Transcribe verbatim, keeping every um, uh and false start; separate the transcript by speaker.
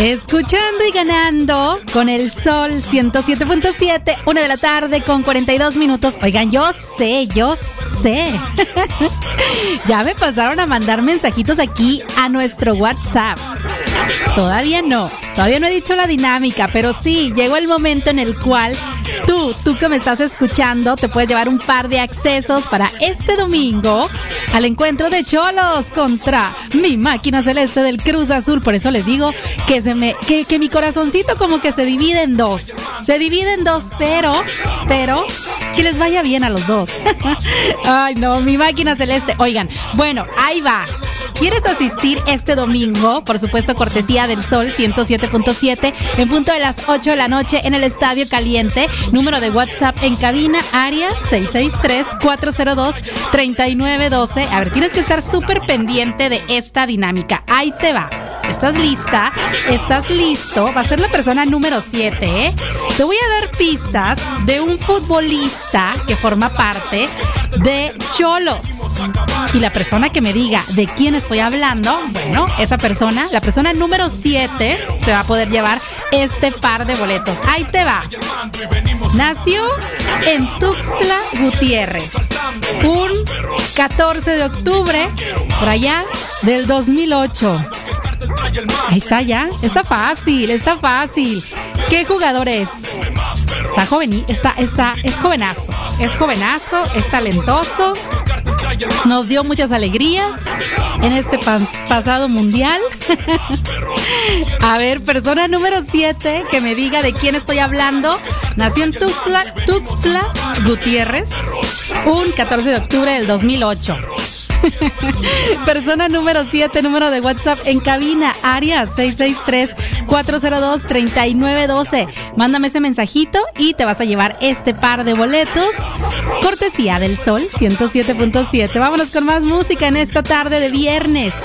Speaker 1: Escuchando y ganando con el Sol ciento siete punto siete, una de la tarde con cuarenta y dos minutos. Oigan, yo sé, yo sé. Ya me pasaron a mandar mensajitos aquí a nuestro WhatsApp. Todavía no, todavía no he dicho la dinámica, pero sí, llegó el momento en el cual tú, tú que me estás escuchando, te puedes llevar un par de accesos para este domingo al encuentro de Cholos contra mi máquina celeste del Cruz Azul. Por eso les digo que se me, que, que mi corazoncito como que se divide en dos. Se divide en dos, pero, pero, que les vaya bien a los dos. Ay, no, mi máquina celeste. Oigan, bueno, ahí va. ¿Quieres asistir este domingo? Por supuesto, cortesía del Sol ciento siete punto siete, en punto de las ocho de la noche en el Estadio Caliente. Número de WhatsApp en cabina, área seis seis tres, cuatro cero dos, tres nueve uno dos. A ver, tienes que estar súper pendiente de esta dinámica. Ahí te va. ¿Estás lista? ¿Estás listo? Va a ser la persona número siete, ¿eh? Te voy a dar pistas de un futbolista que forma parte de Cholos. Y la persona que me diga de quién estoy hablando, bueno, esa persona, la persona número siete, se va a poder llevar este par de boletos. Ahí te va. Nació en Tuxtla Gutiérrez un catorce de octubre, por allá, del dos mil ocho. Ahí está ya, está fácil, está fácil. ¿Qué jugador es? Está joven, está, está, es jovenazo, es jovenazo, es talentoso. Nos dio muchas alegrías en este pa- pasado mundial. A ver, persona número siete, que me diga de quién estoy hablando. Nació en Tuxtla, Tuxtla Gutiérrez un catorce de octubre del dos mil ocho. Persona número siete, número de WhatsApp en cabina, área seis seis tres, cuatro cero dos, tres nueve uno dos. Mándame ese mensajito y te vas a llevar este par de boletos, cortesía del Sol ciento siete punto siete. Vámonos con más música en esta tarde de viernes.